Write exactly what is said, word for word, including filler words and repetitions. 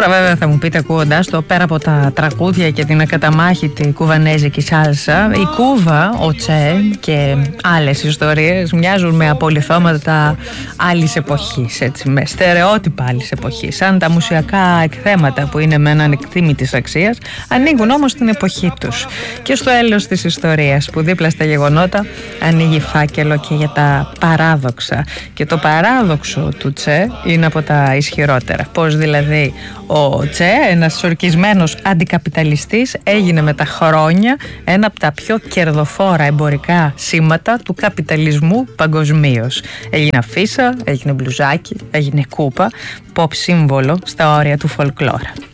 Τώρα βέβαια θα μου πείτε ακούγοντάς το, πέρα από τα τραγούδια και την ακαταμάχητη κουβανέζικη σάλσα, η Κούβα, ο Τσε και άλλες ιστορίες μοιάζουν με απολιθώματα άλλης εποχής, έτσι, με στερεότυπα άλλης εποχής. Σαν τα μουσιακά εκθέματα που είναι με έναν εκτίμητης αξίας, ανοίγουν όμως την εποχή τους. Και στο έλεος της ιστορίας, που δίπλα στα γεγονότα ανοίγει φάκελο και για τα παράδοξα. Και το παράδοξο του Τσε είναι από τα ισχυρότερα. Πώς δηλαδή ο Τσε, ένας ορκισμένος αντικαπιταλιστής, έγινε με τα χρόνια ένα από τα πιο κερδοφόρα εμπορικά σήματα του καπιταλισμού παγκοσμίως. Έγινε αφίσα, έγινε μπλουζάκι, έγινε κούπα, pop σύμβολο στα όρια του folklore.